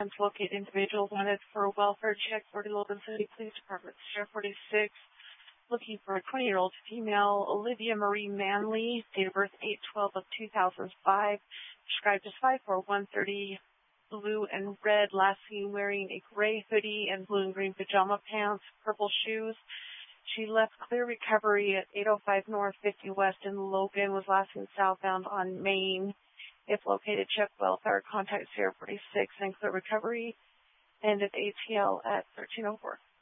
to locate individuals wanted for a welfare check for the Logan City Police Department. Sheriff 46 looking for a 20-year-old female, Olivia Marie Manley, date of birth 8/12 of 2005, described as 5'4", 130, blue and red, last seen wearing a gray hoodie and blue and green pajama pants, purple shoes. She left Clear Recovery at 805 North, 50 West in Logan, was last seen southbound on Main. If located, check welfare, contact Sierra 46 and Clear Recovery, and at ATL at 1304.